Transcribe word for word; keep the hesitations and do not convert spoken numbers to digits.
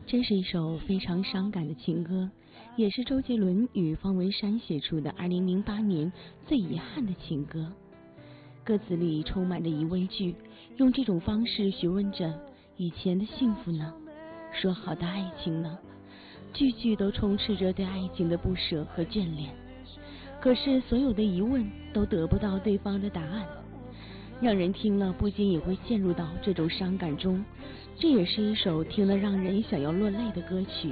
这是一首非常伤感的情歌，也是周杰伦与方文山写出的二零零八年最遗憾的情歌。歌词里充满着疑问句，用这种方式询问着以前的幸福呢？说好的爱情呢？句句都充斥着对爱情的不舍和眷恋。可是所有的疑问都得不到对方的答案，让人听了不仅也会陷入到这种伤感中。这也是一首听了让人想要落泪的歌曲。